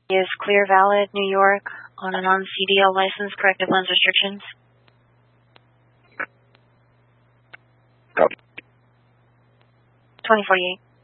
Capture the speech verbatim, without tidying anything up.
is clear, valid, New York, on a non-C D L license, corrective lens restrictions. Copy. twenty forty-eight.